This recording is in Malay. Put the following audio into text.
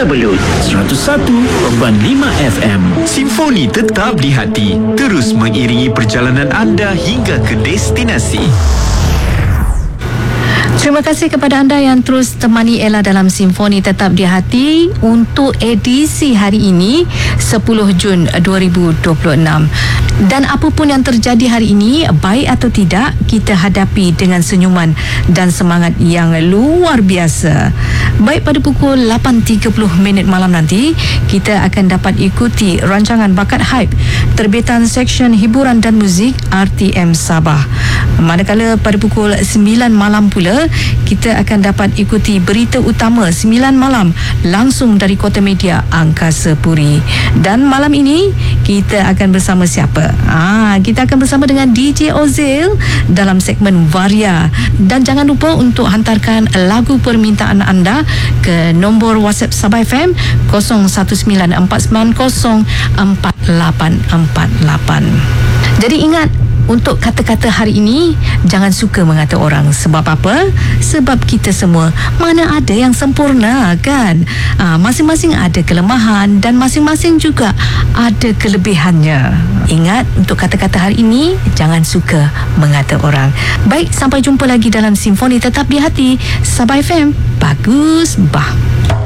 Belut 101.5 FM. Simfoni tetap di hati, terus mengiringi perjalanan anda hingga ke destinasi. Terima kasih kepada anda yang terus temani Ella dalam Simfoni Tetap di Hati untuk edisi hari ini 10 Jun 2026. Dan apapun yang terjadi hari ini, baik atau tidak, kita hadapi dengan senyuman dan semangat yang luar biasa. Baik, pada pukul 8.30 malam nanti, kita akan dapat ikuti rancangan Bakat Hype terbitan Seksyen Hiburan dan Muzik RTM Sabah. Manakala pada pukul 9 malam pula, kita akan dapat ikuti berita utama 9 malam langsung dari Kota Media Angkasa Puri. Dan malam ini kita akan bersama siapa? Kita akan bersama dengan DJ Ozil dalam segmen Varia. Dan jangan lupa untuk hantarkan lagu permintaan anda ke nombor WhatsApp Sabah FM 0194904848. Jadi ingat, untuk kata-kata hari ini, jangan suka mengata orang. Sebab apa? Sebab kita semua mana ada yang sempurna, kan? Masing-masing ada kelemahan dan masing-masing juga ada kelebihannya. Ingat, untuk kata-kata hari ini, jangan suka mengata orang. Baik, sampai jumpa lagi dalam Simfoni Tetap di Hati Sabah FM. Bagus, bah.